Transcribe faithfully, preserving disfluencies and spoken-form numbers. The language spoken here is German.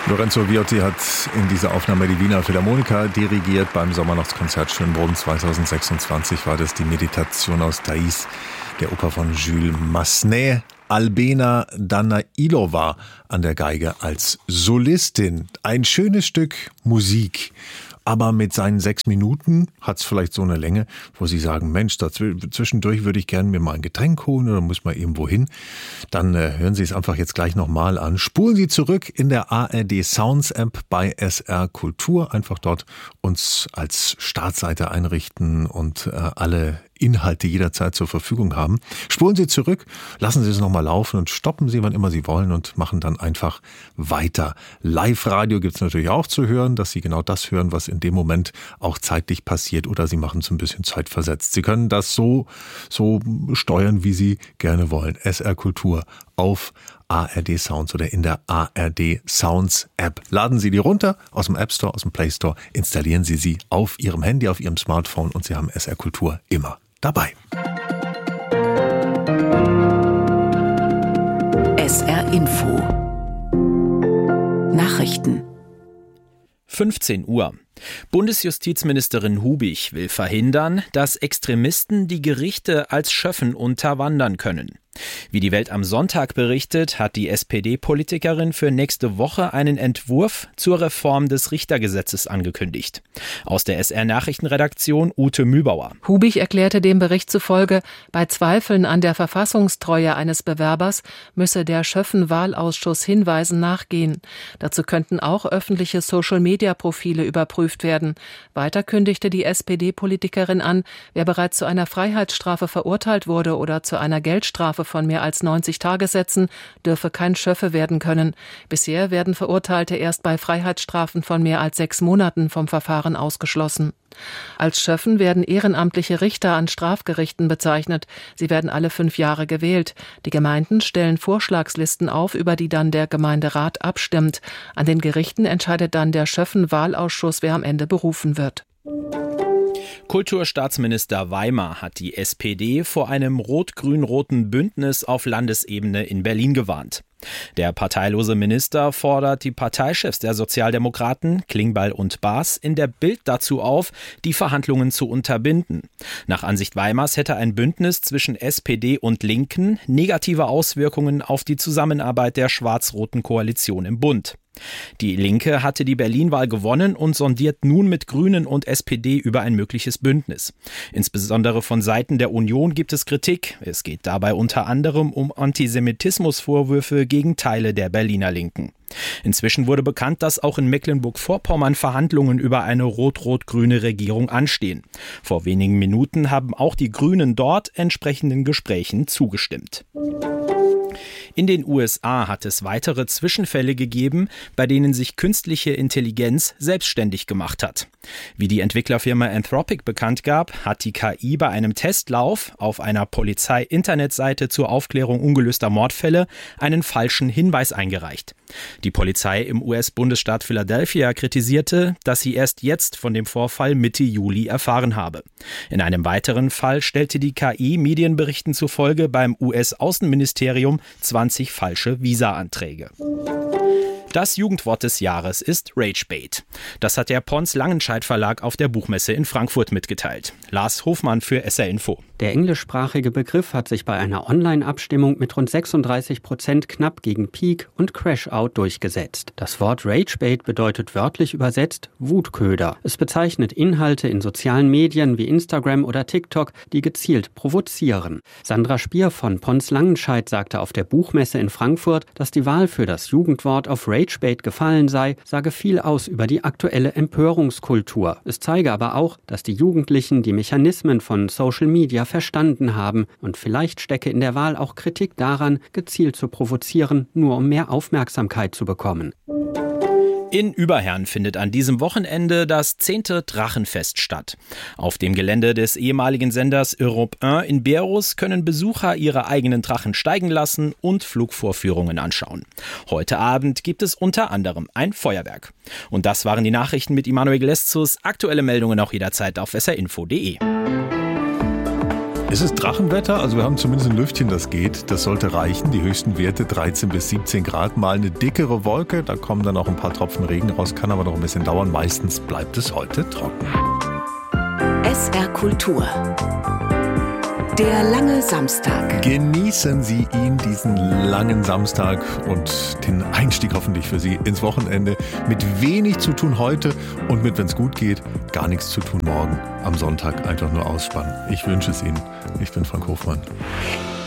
Lorenzo Viotti hat in dieser Aufnahme die Wiener Philharmoniker dirigiert. Beim Sommernachtskonzert Schönbrunn zweitausendsechsundzwanzig war das die Meditation aus Thais, der Oper von Jules Massenet. Albena Danailova an der Geige als Solistin. Ein schönes Stück Musik. Aber mit seinen sechs Minuten hat es vielleicht so eine Länge, wo Sie sagen, Mensch, zwischendurch würde ich gerne mir mal ein Getränk holen oder muss mal irgendwo hin. Dann äh, hören Sie es einfach jetzt gleich nochmal an. Spulen Sie zurück in der A R D Sounds App bei S R Kultur. Einfach dort uns als Startseite einrichten und äh, alle Inhalte jederzeit zur Verfügung haben. Spulen Sie zurück, lassen Sie es nochmal laufen und stoppen Sie, wann immer Sie wollen und machen dann einfach weiter. Live-Radio gibt es natürlich auch zu hören, dass Sie genau das hören, was in dem Moment auch zeitlich passiert, oder Sie machen es ein bisschen zeitversetzt. Sie können das so, so steuern, wie Sie gerne wollen. S R Kultur auf A R D Sounds oder in der A R D Sounds App. Laden Sie die runter aus dem App Store, aus dem Play Store, installieren Sie sie auf Ihrem Handy, auf Ihrem Smartphone und Sie haben S R Kultur immer dabei. S R Info Nachrichten fünfzehn Uhr. Bundesjustizministerin Hubich will verhindern, dass Extremisten die Gerichte als Schöffen unterwandern können. Wie die Welt am Sonntag berichtet, hat die S P D-Politikerin für nächste Woche einen Entwurf zur Reform des Richtergesetzes angekündigt. Aus der S R-Nachrichtenredaktion Ute Mühlbauer. Hubich erklärte dem Bericht zufolge, bei Zweifeln an der Verfassungstreue eines Bewerbers müsse der Schöffen-Wahlausschuss Hinweisen nachgehen. Dazu könnten auch öffentliche Social-Media-Profile überprüft werden. Weiter kündigte die S P D-Politikerin an, wer bereits zu einer Freiheitsstrafe verurteilt wurde oder zu einer Geldstrafe von mehr als neunzig Tagessätzen, dürfe kein Schöffe werden können. Bisher werden Verurteilte erst bei Freiheitsstrafen von mehr als sechs Monaten vom Verfahren ausgeschlossen. Als Schöffen werden ehrenamtliche Richter an Strafgerichten bezeichnet. Sie werden alle fünf Jahre gewählt. Die Gemeinden stellen Vorschlagslisten auf, über die dann der Gemeinderat abstimmt. An den Gerichten entscheidet dann der Schöffen-Wahlausschuss, wer am Ende berufen wird. Kulturstaatsminister Weimar hat die S P D vor einem rot-grün-roten Bündnis auf Landesebene in Berlin gewarnt. Der parteilose Minister fordert die Parteichefs der Sozialdemokraten, Klingbeil und Baas, in der Bild dazu auf, die Verhandlungen zu unterbinden. Nach Ansicht Weimars hätte ein Bündnis zwischen S P D und Linken negative Auswirkungen auf die Zusammenarbeit der schwarz-roten Koalition im Bund. Die Linke hatte die Berlin-Wahl gewonnen und sondiert nun mit Grünen und S P D über ein mögliches Bündnis. Insbesondere von Seiten der Union gibt es Kritik. Es geht dabei unter anderem um Antisemitismusvorwürfe gegen Teile der Berliner Linken. Inzwischen wurde bekannt, dass auch in Mecklenburg-Vorpommern Verhandlungen über eine rot-rot-grüne Regierung anstehen. Vor wenigen Minuten haben auch die Grünen dort entsprechenden Gesprächen zugestimmt. In den U S A hat es weitere Zwischenfälle gegeben, bei denen sich künstliche Intelligenz selbstständig gemacht hat. Wie die Entwicklerfirma Anthropic bekannt gab, hat die K I bei einem Testlauf auf einer Polizei-Internetseite zur Aufklärung ungelöster Mordfälle einen falschen Hinweis eingereicht. Die Polizei im U S-Bundesstaat Philadelphia kritisierte, dass sie erst jetzt von dem Vorfall Mitte Juli erfahren habe. In einem weiteren Fall stellte die K I Medienberichten zufolge beim U S-Außenministerium zwanzig falsche Visa-Anträge. Das Jugendwort des Jahres ist Ragebait. Das hat der Pons Langenscheidt Verlag auf der Buchmesse in Frankfurt mitgeteilt. Lars Hofmann für S R Info. Der englischsprachige Begriff hat sich bei einer Online-Abstimmung mit rund sechsunddreißig Prozent knapp gegen Peak und Crash-Out durchgesetzt. Das Wort Ragebait bedeutet wörtlich übersetzt Wutköder. Es bezeichnet Inhalte in sozialen Medien wie Instagram oder TikTok, die gezielt provozieren. Sandra Spier von Pons Langenscheidt sagte auf der Buchmesse in Frankfurt, dass die Wahl für das Jugendwort auf Ragebait gefallen sei, sage viel aus über die aktuelle Empörungskultur. Es zeige aber auch, dass die Jugendlichen die Mechanismen von Social Media verstanden haben und vielleicht stecke in der Wahl auch Kritik daran, gezielt zu provozieren, nur um mehr Aufmerksamkeit zu bekommen. In Überherrn findet an diesem Wochenende das zehnte Drachenfest statt. Auf dem Gelände des ehemaligen Senders Europe eins in Berus können Besucher ihre eigenen Drachen steigen lassen und Flugvorführungen anschauen. Heute Abend gibt es unter anderem ein Feuerwerk. Und das waren die Nachrichten mit Immanuel Gleszus. Aktuelle Meldungen auch jederzeit auf s r info punkt d e. Es ist Drachenwetter, also wir haben zumindest ein Lüftchen, das geht. Das sollte reichen. Die höchsten Werte dreizehn bis siebzehn Grad. Mal eine dickere Wolke, da kommen dann auch ein paar Tropfen Regen raus, kann aber noch ein bisschen dauern. Meistens bleibt es heute trocken. S R Kultur. Der lange Samstag. Genießen Sie ihn, diesen langen Samstag und den Einstieg hoffentlich für Sie ins Wochenende. Mit wenig zu tun heute und mit, wenn es gut geht, gar nichts zu tun morgen. Am Sonntag einfach nur ausspannen. Ich wünsche es Ihnen. Ich bin Frank Hofmann.